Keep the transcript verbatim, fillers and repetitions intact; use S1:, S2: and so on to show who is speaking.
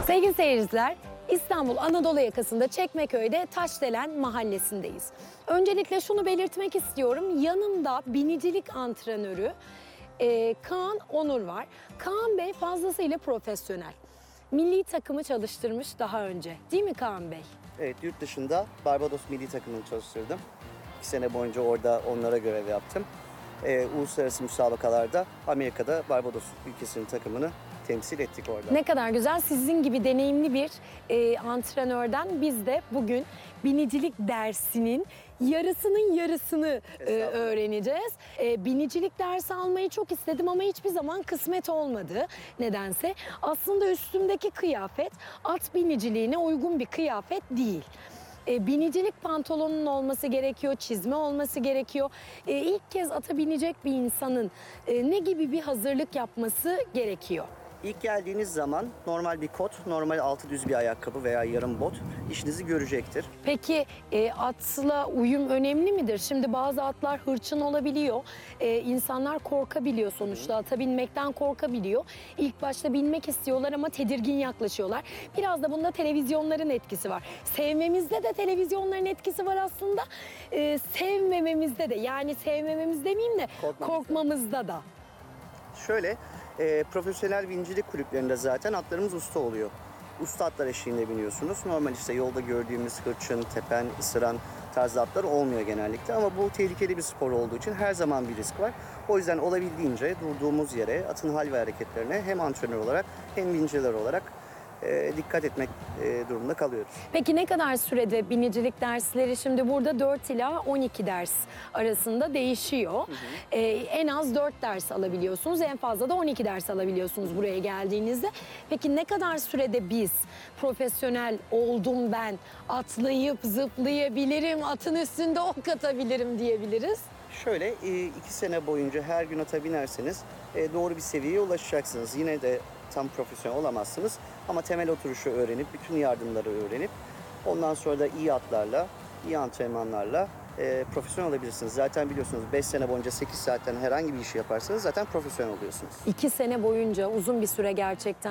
S1: Sevgili seyirciler, İstanbul Anadolu yakasında Çekmeköy'de Taşdelen mahallesindeyiz. Öncelikle şunu belirtmek istiyorum. Yanımda binicilik antrenörü e, Kaan Onur var. Kaan Bey fazlasıyla profesyonel. Milli takımı çalıştırmış daha önce. Değil mi Kaan Bey?
S2: Evet, yurt dışında Barbados milli takımını çalıştırdım. İki sene boyunca orada onlara görev yaptım. Ee, uluslararası müsabakalarda Amerika'da Barbados ülkesinin takımını temsil ettik orada.
S1: Ne kadar güzel. Sizin gibi deneyimli bir e, antrenörden biz de bugün binicilik dersinin yarısının yarısını e, öğreneceğiz. E, binicilik dersi almayı çok istedim ama hiçbir zaman kısmet olmadı nedense. Aslında üstümdeki kıyafet at biniciliğine uygun bir kıyafet değil. E, binicilik pantolonunun olması gerekiyor, çizme olması gerekiyor. E, ilk kez ata binecek bir insanın e, ne gibi bir hazırlık yapması gerekiyor?
S2: İlk geldiğiniz zaman normal bir kot, normal altı düz bir ayakkabı veya yarım bot işinizi görecektir.
S1: Peki e, atla uyum önemli midir? Şimdi bazı atlar hırçın olabiliyor. E, insanlar korkabiliyor sonuçta. Ata binmekten korkabiliyor. İlk başta binmek istiyorlar ama tedirgin yaklaşıyorlar. Biraz da bunda televizyonların etkisi var. Sevmemizde de televizyonların etkisi var aslında. E, sevmememizde de, yani sevmememiz demeyeyim de
S2: Korkmamızda.
S1: korkmamızda da.
S2: Şöyle, e, profesyonel binicilik kulüplerinde zaten atlarımız usta oluyor. Usta atlar eşliğinde biniyorsunuz. Normal işte yolda gördüğümüz hırçın, tepen, ısıran tarzı atlar olmuyor genellikle. Ama bu tehlikeli bir spor olduğu için her zaman bir risk var. O yüzden olabildiğince durduğumuz yere, atın hal ve hareketlerine hem antrenör olarak hem biniciler olarak e, dikkat etmek e, durumunda kalıyoruz.
S1: Peki ne kadar sürede binicilik dersleri? Şimdi burada dört ila on iki ders arasında değişiyor. Hı hı. Ee, en az dört ders alabiliyorsunuz, en fazla da on iki ders alabiliyorsunuz buraya geldiğinizde. Peki ne kadar sürede biz profesyonel oldum ben, atlayıp zıplayabilirim, atın üstünde ok atabilirim diyebiliriz?
S2: Şöyle e, iki sene boyunca her gün ata binerseniz e, doğru bir seviyeye ulaşacaksınız. Yine de tam profesyonel olamazsınız ama temel oturuşu öğrenip, bütün yardımları öğrenip ondan sonra da iyi atlarla, iyi antrenmanlarla e, profesyonel olabilirsiniz. Zaten biliyorsunuz beş sene boyunca sekiz saatten herhangi bir işi yaparsanız zaten profesyonel oluyorsunuz.
S1: iki sene boyunca uzun bir süre gerçekten.